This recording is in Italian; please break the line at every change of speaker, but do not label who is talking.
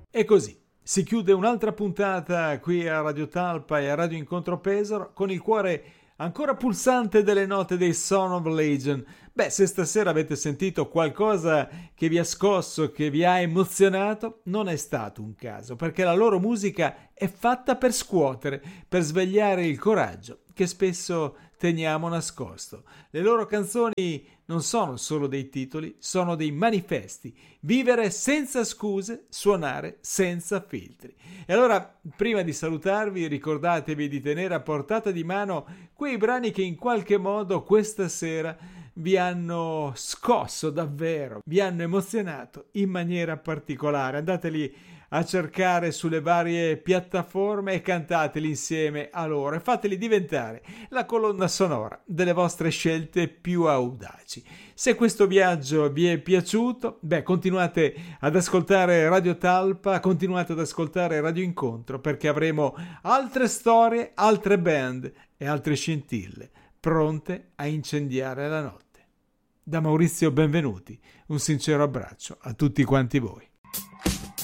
E così si chiude un'altra puntata qui a Radio Talpa e a Radio Incontro Pesaro con il cuore ancora pulsante delle note dei Son of Legion. Beh, se stasera avete sentito qualcosa che vi ha scosso, che vi ha emozionato, non è stato un caso, perché la loro musica è fatta per scuotere, per svegliare il coraggio che spesso teniamo nascosto. Le loro canzoni non sono solo dei titoli, sono dei manifesti. Vivere senza scuse, suonare senza filtri. E allora, prima di salutarvi, ricordatevi di tenere a portata di mano quei brani che in qualche modo questa sera vi hanno scosso davvero, vi hanno emozionato in maniera particolare. Andateli a cercare sulle varie piattaforme e cantateli insieme a loro e fateli diventare la colonna sonora delle vostre scelte più audaci. Se questo viaggio vi è piaciuto, continuate ad ascoltare Radio Talpa, continuate ad ascoltare Radio Incontro, perché avremo altre storie, altre band e altre scintille pronte a incendiare la notte. Da Maurizio Benvenuti, un sincero abbraccio a tutti quanti voi.